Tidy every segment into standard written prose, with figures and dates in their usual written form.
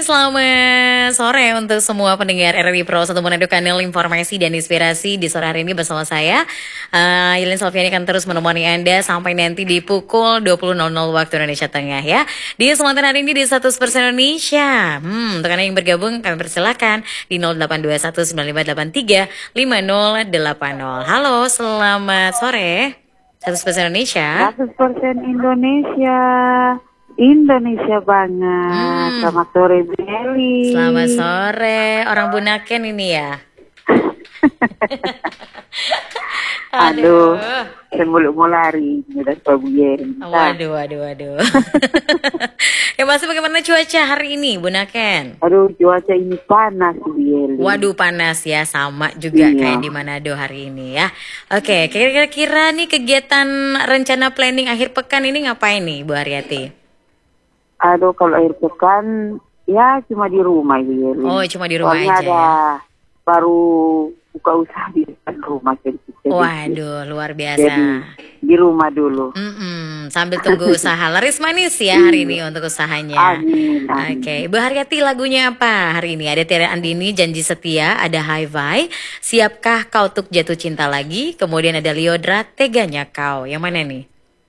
selamat sore untuk semua pendengar RRI Pro Satu Manado, kanal informasi dan inspirasi. Di sore hari ini bersama saya Yelin Solviani akan terus menemani Anda sampai nanti di pukul 20.00 waktu Indonesia Tengah ya. Di kesempatan hari ini di 100% Indonesia. Untuk Anda yang bergabung kami persilakan di 082195835080. Halo, selamat sore 100% Indonesia. 100% Indonesia. Indonesia banget. Selamat sore, Beli. Selamat sore, orang Bunaken ini ya. Aduh, sebelum mau lari, udah kebuyen. Waduh. Ya Mas, bagaimana cuaca hari ini, Bunaken? Aduh, cuaca ini panas, Beli. Waduh, panas ya, sama juga Iya. kayak di Manado hari ini ya. Oke, kira-kira nih kegiatan rencana planning akhir pekan ini ngapain nih, Bu Haryati? Aduh, kalau akhir pekan, ya cuma di rumah, Beli. Oh, cuma di rumah Soalnya aja ada ya? baru buka usaha di depan rumah. Jadi Waduh, luar biasa. Jadi di rumah dulu. Sambil tunggu usaha laris manis ya hari ini untuk usahanya. Amin. Oke, Ibu Haryati, lagunya apa hari ini? Ada Tiara Andini, Janji Setia, ada Hi-Fi, Siapkah Kau Untuk Jatuh Cinta Lagi, kemudian ada Liodra, Teganya Kau. Yang mana nih?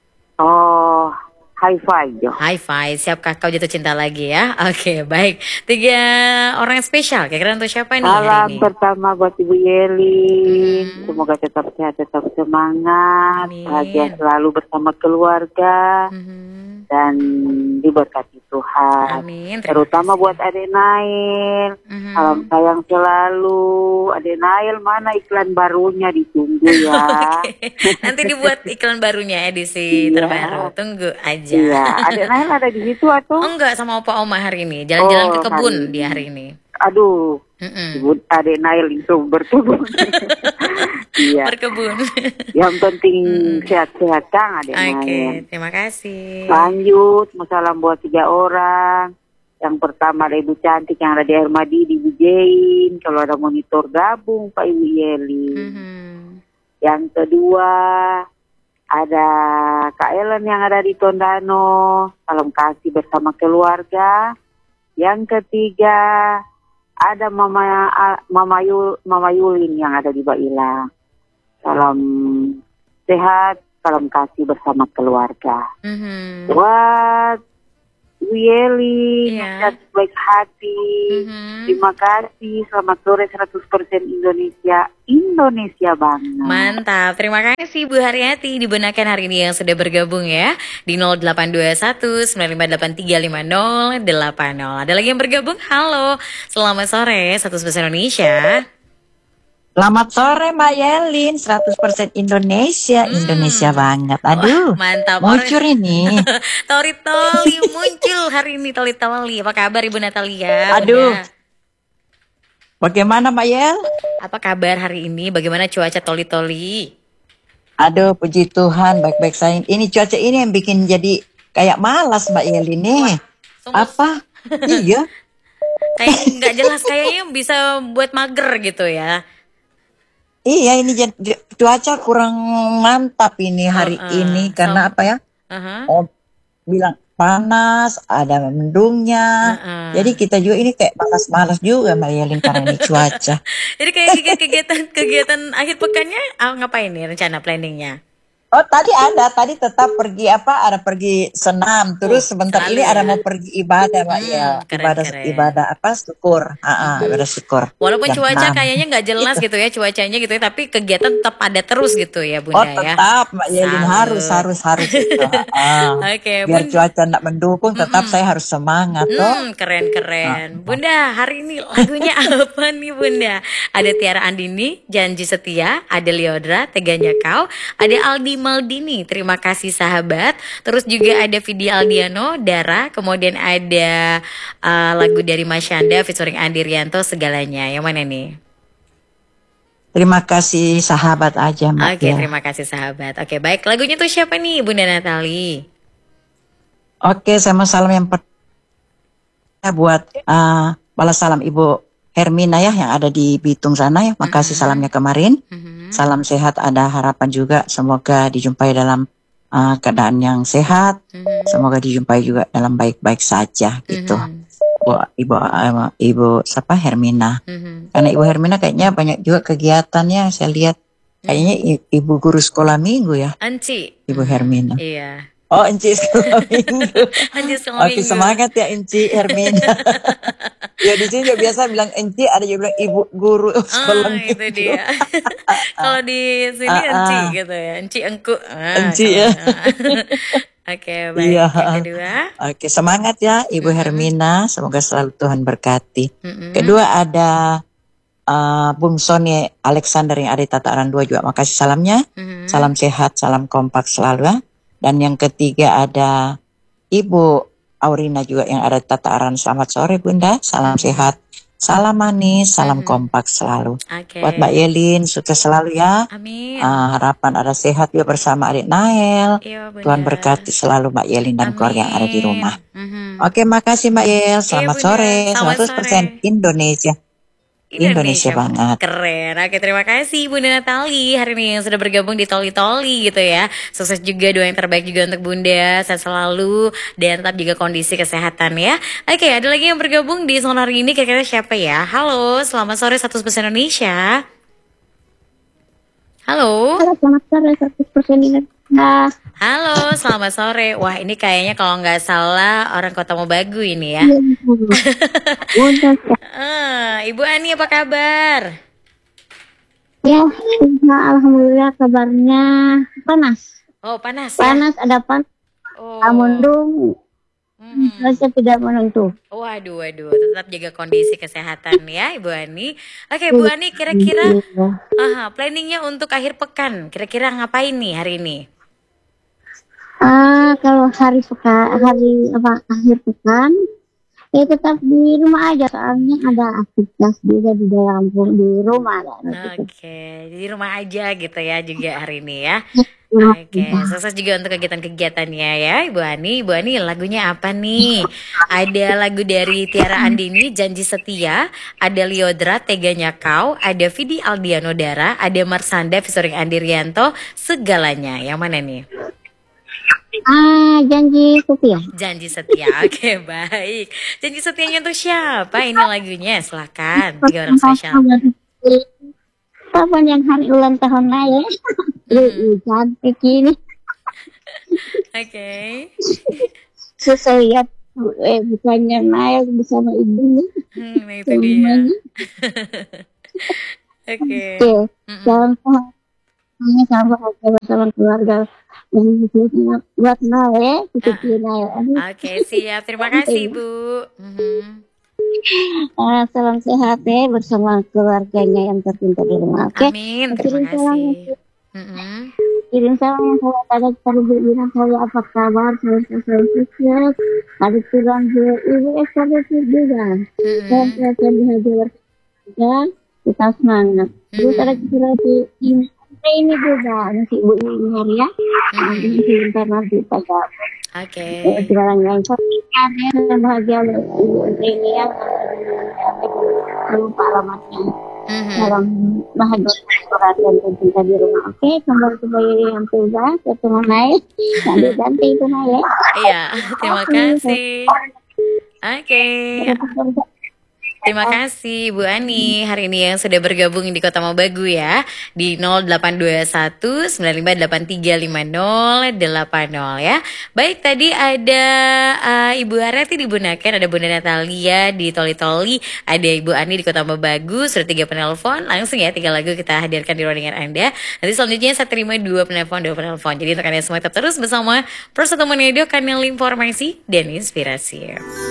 Oh, Hi-Fi. Hi-Fi, Siapkah Kau Jatuh Cinta Lagi ya? Oke, baik. 3 orang yang spesial, kira-kira untuk siapa nih hari Salam ini? pertama buat Ibu Yeli. Semoga tetap sehat, tetap semangat, Amin. bahagia selalu bersama keluarga dan diberkati Tuhan. Amin. Terutama buat Adek Nail. Salam sayang selalu. Adek Nail, mana iklan barunya, ditunggu ya. Oke. Nanti dibuat iklan barunya edisi Iya. terbaru. Tunggu aja. Iya, Adek Nail ada di situ atau? Oh, enggak, sama Opa Oma hari ini. Jalan-jalan ke kebun hari ini. dia hari ini. Aduh, Ibu Adek Nail itu berkebun. Iya. Berkebun. Yang penting sehat-sehat, Kang Adek Oke, Nail. terima kasih. Lanjut, mau salam buat 3 orang. Yang pertama ada Ibu Cantik yang ada di Hermadi di Bujein. Kalau ada monitor gabung Pak Ibu Yeli. Yang kedua ada Kak Ellen yang ada di Tondano. Salam kasih bersama keluarga. Yang ketiga ada Mama Yulin yang ada di Baila. Salam sehat, salam kasih bersama keluarga. Buat Bu Yeli, Iya. baik hati. Terima kasih. Selamat sore 100% Indonesia. Indonesia banget. Mantap, terima kasih Bu Haryati dibenarkan hari ini yang sudah bergabung ya di 082195835080. Ada lagi yang bergabung? Halo, selamat sore 100% Indonesia. Selamat sore Mbak Yelin, 100% Indonesia, Indonesia banget. Aduh, Mantap. muncul ini. Tori-tori muncul hari ini, Toli-Toli. Apa kabar Ibu Natalia? Aduh. Bunda? Bagaimana Mbak Yel? Apa kabar hari ini? Bagaimana cuaca Toli-Toli? Aduh, puji Tuhan, baik-baik saja. Ini cuaca ini yang bikin jadi kayak malas Mbak Yelin nih. Sungguh- Apa? Iya. Kayak nggak jelas, kayaknya bisa buat mager gitu ya. Iya, ini cuaca kurang mantap ini hari ini karena apa ya? Oh, bilang panas, ada mendungnya. Jadi kita juga ini kayak malas-malas juga Mbak Yelin karena ini cuaca. Jadi kayak kegiatan akhir pekannya ngapain nih rencana planningnya? Oh, tadi tetap pergi ada pergi senam, terus sebentar selalu ini ya. ada mau pergi ibadah Mbak ya. Keren. Ibadah apa? Syukur. Ibadah syukur. Walaupun Jam cuaca 6. kayaknya nggak jelas gitu ya cuacanya gitu ya, tapi kegiatan tetap ada terus gitu ya Bunda Oh, ya. tetap Mbak Yelin Salut. harus itu. Oke, Biar Bun. cuaca enggak mendukung, tetap saya harus semangat toh. Keren. Bunda, hari ini lagunya apa nih Bunda? Ada Tiara Andini, Janji Setia, ada Liodra, Teganya Kau, ada Aldi Maldini, Terima Kasih Sahabat, terus juga ada Vidi Aldiano, Dara, kemudian ada lagu dari Mas Syanda featuring Andi Rianto, Segalanya. Yang mana nih? Terima kasih sahabat aja Mbak. Oke, ya. terima kasih sahabat. Oke, baik. Lagunya tuh siapa nih Bunda Natali? Oke, saya mau salam yang pertama buat balas salam Ibu Hermina ya yang ada di Bitung sana ya. Makasih salamnya kemarin. Salam sehat, ada harapan juga. Semoga dijumpai dalam keadaan yang sehat. Semoga dijumpai juga dalam baik-baik saja gitu. Ibu siapa Hermina. Karena Ibu Hermina kayaknya banyak juga kegiatannya saya lihat. Kayaknya ibu guru sekolah minggu ya. Enci. Ibu Hermina. Iya. Oh, Enci sekolah minggu. Enci sekolah Oke, minggu. semangat ya Enci Hermina. Ya di sini juga biasa bilang Enci, ada juga bilang ibu guru sekolah minggu. Itu dia. Kalau di sini Enci gitu ya. Enci engku. Enci ya. Oke, baik. Iya. Yang kedua. Oke, semangat ya Ibu Hermina. Semoga selalu Tuhan berkati. Kedua ada Bung Sony Alexander yang ada di Tataran 2 juga. Makasih salamnya. Salam sehat, salam kompak selalu ya. Dan yang ketiga ada Ibu Aurina juga yang ada di Tataran. Selamat sore Bunda. Salam sehat. Salam manis, salam kompak selalu. Buat Mbak Yelin, sukses selalu ya. Amin. Harapan ada sehat juga bersama adik Nael. Iya, Tuhan berkati selalu Mbak Yelin dan keluarga yang ada di rumah. Oke, makasih Mbak Yel. Selamat sore. 100% Indonesia. Indonesia banget. Keren. Oke, terima kasih Bunda Natali hari ini yang sudah bergabung di Toli-Toli gitu ya. Sukses juga, doa yang terbaik juga untuk Bunda. Sehat selalu dan tetap jaga kondisi kesehatan ya. Oke, ada lagi yang bergabung di Sonar hari ini, kira-kira siapa ya? Halo, selamat sore 100% Indonesia. Halo. Halo, selamat sore 100% Indonesia. Halo, selamat sore. Wah, ini kayaknya kalau nggak salah orang Kota Mobagu ini ya. Ibu Ani apa kabar? Ya, alhamdulillah kabarnya panas. Oh, panas ya? Panas, ada panas. Mendung. Saya tidak menentu. Waduh, tetap jaga kondisi kesehatan ya Ibu Ani. Oke, Bu Ani, kira-kira planningnya untuk akhir pekan, kira-kira ngapain nih hari ini? Kalau akhir pekan, ya tetap di rumah aja, soalnya ada aktivitas juga di dalam di rumah. Oke, di rumah aja gitu ya juga hari ini ya. Oke, sukses juga untuk kegiatan-kegiatannya ya Ibu Ani. Ibu Ani, lagunya apa nih? Ada lagu dari Tiara Andini, Janji Setia, ada Liodra, Teganya Kau, ada Vidi Aldiano Dara, ada Marsanda featuring Andi Rianto, Segalanya. Yang mana nih? Janji Setia. Janji Setia, oke baik. Janji Setianya tuh siapa ini lagunya? Silakan, 3 orang spesial. Kapan yang hari ulang tahun Naya? Cantik ini. Oke. Saya lihat bukannya Naya bersama ibunya. Itu dia. Oke. Salam sehat bersama keluarga. Buat Naya, Oke, siap. Terima kasih, Bu. Salam sehat ya bersama keluarganya yang tercinta di rumah. Oke. Amin. Terima kasih. Kirim salam yang saya pada terbilang saya apa kabar, saya sukses. Ada tulang ibu SKBC juga. Saya dihajar ya, kita semangat. Ibu ada di ini juga nanti ibu ini ya. Nanti sebentar nanti pada. Oke. Jalan yang saya bahagia ibu ini ya. Lupa alamatnya. Dalam bahagia perhatian tercinta di rumah. Oke, kembali yang tugas ketemu naik. Nanti ganti itu naik. Iya, terima kasih. Oke. Terima kasih Bu Ani hari ini yang sudah bergabung di Kota Mobagu ya di 0821 95835080 ya. Baik, tadi ada Ibu Areti di Bunaken, ada Bunda Natalia di Toli-Toli, ada Ibu Ani di Kota Mobagu, sudah 3 penelpon. Langsung ya 3 lagu kita hadirkan di ruangan Anda. Nanti selanjutnya saya terima 2 penelpon. Jadi untuk Anda semua tetap terus bersama Persatuan Radio, kanal informasi dan inspirasi.